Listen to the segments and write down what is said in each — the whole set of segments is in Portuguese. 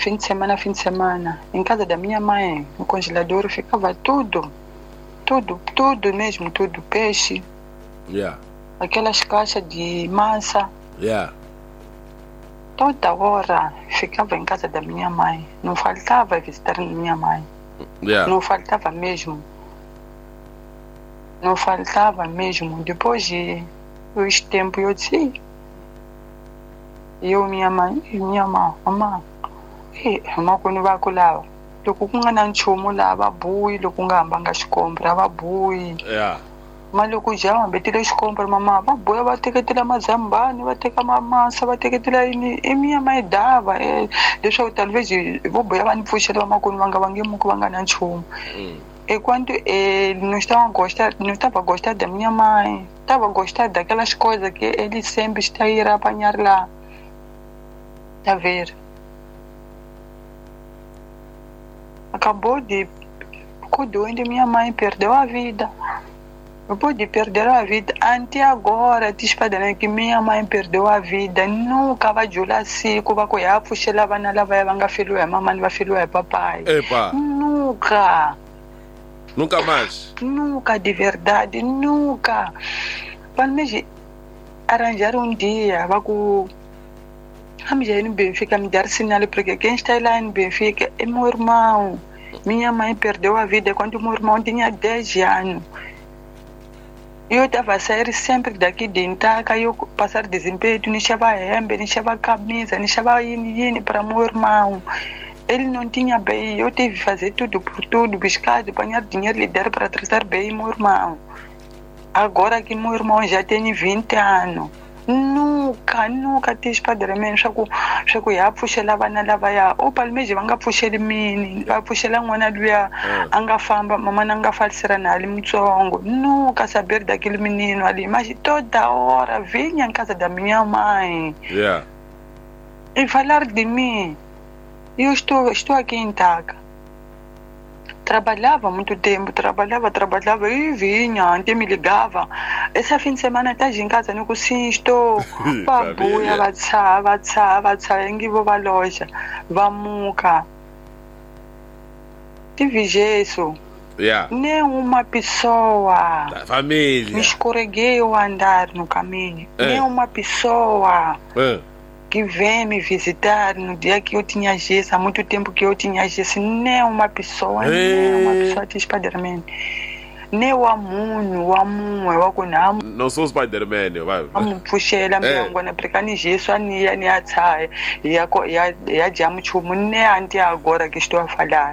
fim de semana, em casa da minha mãe, no congelador ficava tudo mesmo, tudo, peixe, aquelas caixas de massa, toda hora ficava em casa da minha mãe, não faltava visitar minha mãe, não faltava mesmo, depois de os tempos eu disse, minha mãe, mamãe, quando vai lá, loko ku nga na nchumu laha va bohi loko nga hambanga xikombra va bohi mali loko jaha hambetile xikombra mama va boya va teketela mazambani va teka mamasa va teketela yini minha mãe dava leswaku talvez vo boya va ni pfuxela vamakwenu va nge muki va nga na nchumu quando não estava a gostar da minha mãe, estava a gostar daquelas coisas que ele sempre está a ir apanhar lá, tá ver? Acabou de doente, minha mãe perdeu a vida. Depois de perder a vida, até agora, te espadando que minha mãe perdeu a vida, nunca vai jurar assim, que vai coiar, puxa, lá vai na lava, vai filho é mamãe, vai filho é papai. Epa. Nunca mais? Nunca, de verdade, nunca. Vamos arranjar um dia, vamos ir no Benfica, me dar sinal, porque quem está lá no Benfica é meu irmão. Minha mãe perdeu a vida quando meu irmão tinha 10 anos. Eu estava a sair sempre daqui de Intaca, eu passar desempenho, não estava hembe, não estava camisa, não estava indo para meu irmão. Ele não tinha bem, eu tive que fazer tudo por tudo, buscar, apanhar dinheiro, lhe dar para tratar bem meu irmão. Agora que meu irmão já tem 20 anos, nunca tive padramento, chaco ya puxa lá vai na lava ya, o palmeji vanga puxa ele mini, vai puxa lá ngwana luya, anga famba, mamãe anga falsera na ali mutsongo, nunca saber daquele menino ali, mas toda hora vinha em casa da minha mãe. E falar de mim. Eu estou aqui em Taca. Trabalhava muito tempo, trabalhava e vinha, até me ligava. Esse fim de semana estás em casa, não consigo, estou. Babuia, vai em vou para a loja, vamos cá. Tive isso. Nenhuma pessoa. Da família. Me escorreguei ao andar no caminho. Nenhuma pessoa. Que vem me visitar no dia que eu tinha gesso, há muito tempo que eu tinha gesso, nem uma pessoa te Spider-Man. Nem o amuno, eu aconamo. Não sou Spider-Man, vai. Amo puxela minha na precani gesso, ani atsai, e a jamu chumu, nem ante agora que estou a falar.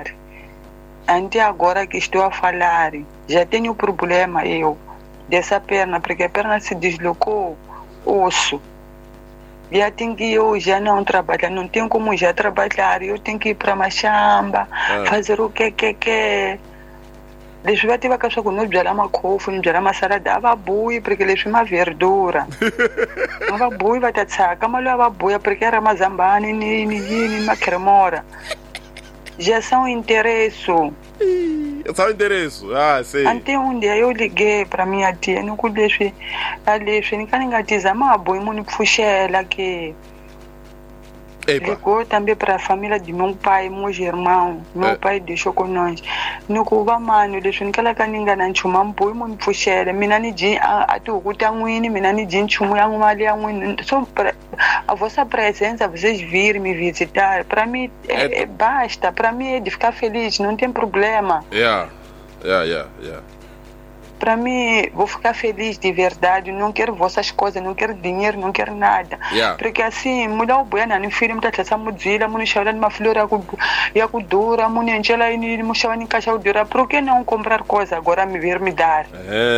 Já tenho problema eu dessa perna, porque a perna se deslocou, osso. Já tenho que eu já não trabalhar, não tenho como já trabalhar, eu tenho que ir para Machamba, fazer o que. Deixa eu ativar a caixa com nós, já uma couve, já uma salada, bui, porque eles uma verdura. Uma bui vai ter saca, mas leva bui, porque era uma zambani, uma cremora. Já são interesse. Só interesse, sei. Até um dia eu liguei para minha tia, não deixei, não quero engatizar, mas boi, muito puxela que ligou também para a família de meu pai, meus irmãos, meu pai deixou com nós. No Cuba, mano, deixou que ela can enganar chuma, boi, muito puxela, minani din, a tu gutanguini, minani din chuma, só a vossa presença, vocês virem me visitar, para mim basta, para mim é de ficar feliz, não tem problema. Para mim, vou ficar feliz de verdade, não quero vossas coisas, não quero dinheiro, não quero nada. Porque assim, mulher boa, no filho, muita essa mudila, muito chora de uma flor, a dura, muito angela e muito chora em caixa dura. Por que não comprar coisa agora me vir me dar?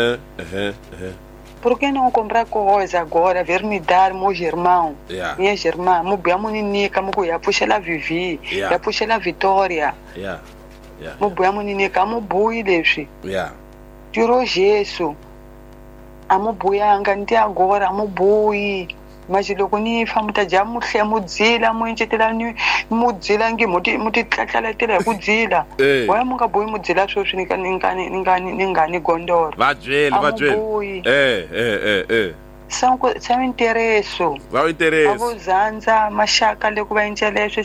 Por que não comprar coisa agora, vir me dar, meus irmãos, minhas irmãs, meu bem, meu ninica, meu cuia, puxa ela Vivi, puxa ela Vitória, meu bem, meu ninica, meu boi, deixe. Tirou gesso, amo boi, angante agora, amo boi, mas logo ni famuta já mulher mudzila, muito tela ni mudzila ngi muti kakala tela mudzila, vai munga boi mudzila só ningani gondor. Vai São interesse. Vai interesse. Avuzanza, machaka leku vai interesse,